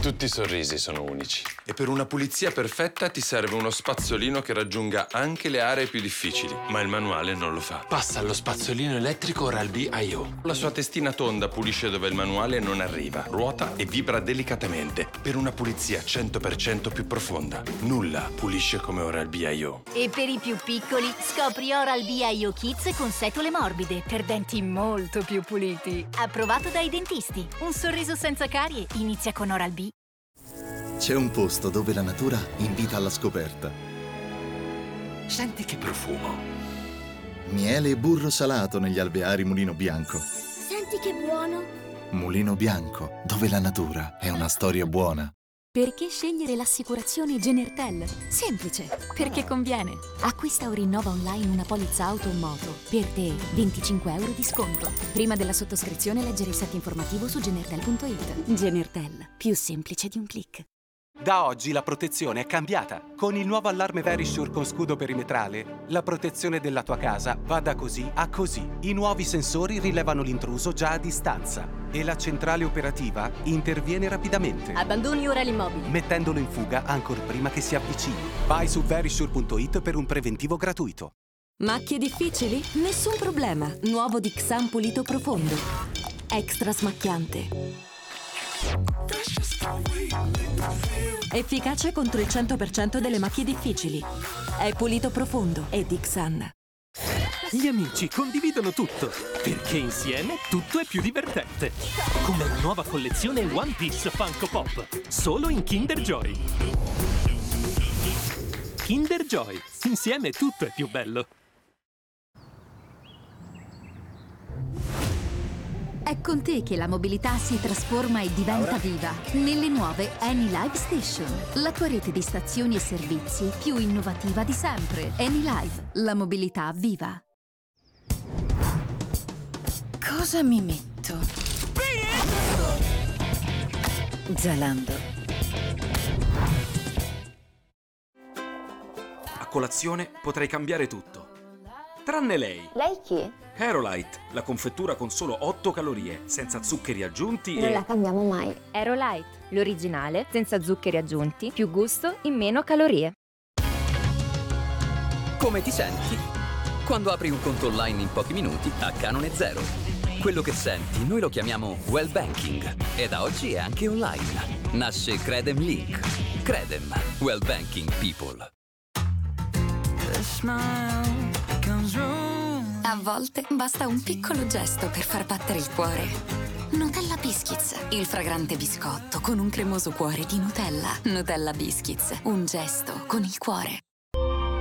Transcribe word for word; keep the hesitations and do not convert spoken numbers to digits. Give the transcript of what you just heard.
Tutti i sorrisi sono unici. E per una pulizia perfetta ti serve uno spazzolino che raggiunga anche le aree più difficili, ma il manuale non lo fa. Passa allo spazzolino elettrico Oral-B I O. La sua testina tonda pulisce dove il manuale non arriva, ruota e vibra delicatamente per una pulizia cento per cento più profonda. Nulla pulisce come Oral-B I O. E per i più piccoli, scopri Oral-B I O Kids con setole morbide per denti molto più puliti. Approvato dai dentisti. Un sorriso senza carie inizia con Oral-B. C'è un posto dove la natura invita alla scoperta. Senti che profumo. Miele e burro salato negli alveari Mulino Bianco. Senti che buono. Mulino Bianco, dove la natura è una storia buona. Perché scegliere l'assicurazione Genertel? Semplice, perché conviene. Acquista o rinnova online una polizza auto o moto. Per te, venticinque euro di sconto. Prima della sottoscrizione leggere il set informativo su genertel punto it. Genertel, più semplice di un click. Da oggi la protezione è cambiata. Con il nuovo allarme Verisure con scudo perimetrale, la protezione della tua casa va da così a così. I nuovi sensori rilevano l'intruso già a distanza e la centrale operativa interviene rapidamente, Abbandoni ora l'immobile. mettendolo in fuga ancor prima che si avvicini. Vai su verisure punto it per un preventivo gratuito. Macchie difficili? Nessun problema. Nuovo Dixan pulito profondo. Extra smacchiante. Efficace contro il cento per cento delle macchie difficili. È pulito profondo e Dixan. Gli amici condividono tutto, perché insieme tutto è più divertente. Come la nuova collezione One Piece Funko Pop, solo in Kinder Joy. Kinder Joy, insieme tutto è più bello. È con te che la mobilità si trasforma e diventa viva. Nelle nuove Anylive Station, la tua rete di stazioni e servizi più innovativa di sempre. Anylive, la mobilità viva. Cosa mi metto? Zalando. A colazione potrei cambiare tutto. Tranne lei. Lei chi? Aerolite, la confettura con solo otto calorie, senza zuccheri aggiunti Non e... la cambiamo mai. Aerolite, l'originale, senza zuccheri aggiunti, più gusto, in meno calorie. Come ti senti? Quando apri un conto online in pochi minuti a canone zero. Quello che senti noi lo chiamiamo Well Banking e da oggi è anche online. Nasce Credem Link. Credem. Well Banking People. A volte basta un piccolo gesto per far battere il cuore. Nutella Biscuits, il fragrante biscotto con un cremoso cuore di Nutella. Nutella Biscuits, un gesto con il cuore.